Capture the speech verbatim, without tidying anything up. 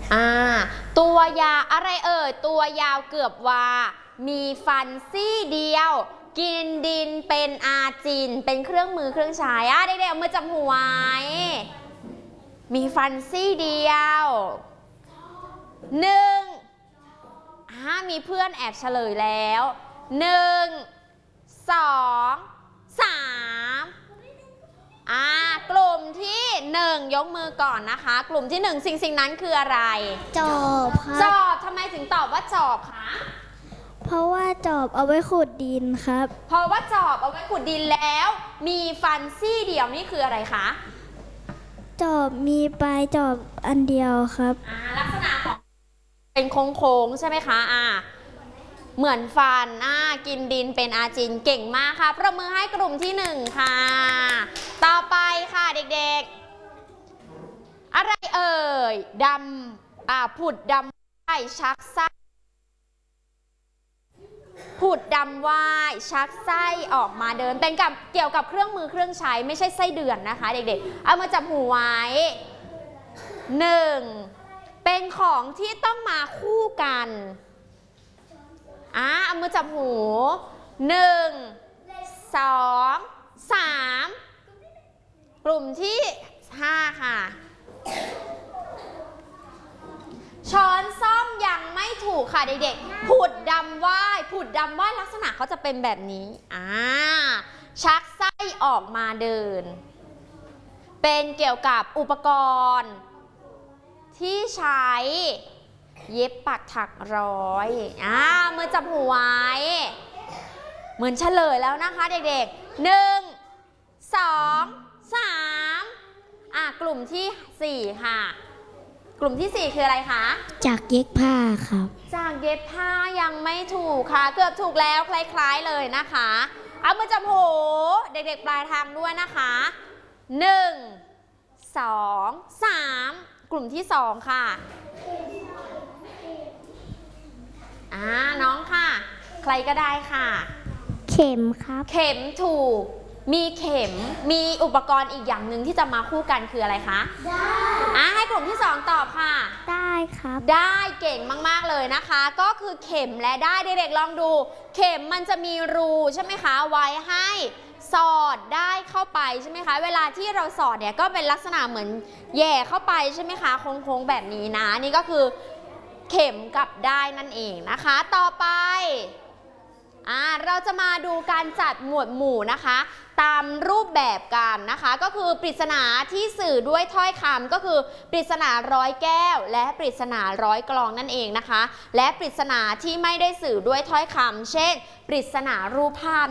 อ่าตัวยาวอะไรเอ่ยตัวยาวเกือบวามีฟันซี่เดียวกินดินเป็นอาจินเป็นเครื่องมือเครื่องใช้อ่ะเด็กๆเอามือจับหัวไว้มีฟันซี่เดียวหนึ่งอ่ามีเพื่อนแอบเฉลยแล้วหนึ่งสองสามอ่ากลุ่มที่หนึ่งยกมือก่อนนะคะกลุ่มที่หนึ่งสิ่งสิ่งนั้นคืออะไรจอบครับจอบทำไมถึงตอบว่าจอบคะเพราะว่าจอบเอาไว้ขุดดินครับเพราะว่าจอบเอาไว้ขุดดินแล้วมีฟันซี่เดียวนี่คืออะไรคะจอบมีปลายจอบอันเดียวครับอ่าลักษณะของเป็นโค้งๆใช่ไหมคะอ่าเหมือนฟันอ่ากินดินเป็นอาจินเก่งมากค่ะประมือให้กลุ่มที่หนึ่งค่ะต่อไปค่ะเด็กๆอะไรเอ่ยดำอ่าผุดดำได้ชักไส้ผุดดำว่ายชักไส้ออกมาเดินเป็นกับเกี่ยวกับเครื่องมือเครื่องใช้ไม่ใช่ไส้เดือนนะคะเด็กๆเอามาจับหูไว้หนึ่งเป็นของที่ต้องมาคู่กันอ่าเอามือจับหูหนึ่งสองสามกลุ่มที่ห้าค่ะช้อนซ่อมยังไม่ถูกค่ะเด็กๆผุดดำว่ายผุดดำว่ายลักษณะเขาจะเป็นแบบนี้อ่าชักไส้ออกมาเดินเป็นเกี่ยวกับอุปกรณ์ที่ใช้เย็บปักถักร้อยอ่ามือจับหูไว้เหมือนเฉลยแล้วนะคะเด็กๆหนึ่งสองสามอ่ากลุ่มที่สี่ค่ะกลุ่มที่สี่คืออะไรคะจากเย็บผ้าครับจากเย็บผ้ายังไม่ถูกค่ะเกือบถูกแล้วคล้ายๆเลยนะคะเอามือจับหูเด็กๆปลายทางด้วยนะคะหนึ่งสองสามกลุ่มที่สองค่ะอ่าน้องค่ะใครก็ได้ค่ะเข็มครับเข็มถูกมีเข็มมีอุปกรณ์อีกอย่างหนึ่งที่จะมาคู่กันคืออะไรคะได้อ่าให้กลุ่มที่สองตอบค่ะได้ครับได้เก่งมากๆเลยนะคะก็คือเข็มและได้เด็กๆลองดูเข็มมันจะมีรูใช่ไหมคะไว้ให้สอดได้เข้าไปใช่ไหมคะเวลาที่เราสอดเนี่ยก็เป็นลักษณะเหมือนแย่เข้าไปใช่ไหมคะโค้งๆแบบนี้นะนี่ก็คือเข็มกับได้นั่นเองนะคะต่อไปอ่าเราจะมาดูการจัดหมวดหมู่นะคะตามรูปแบบกันนะคะก็คือปริศนาที่สื่อด้วยถ้อยคำก็คือปริศนาร้อยแก้วและปริศนาร้อยกลองนั่นเองนะคะและปริศนาที่ไม่ได้สื่อด้วยถ้อยคำเช่นปริศนารูปภาพ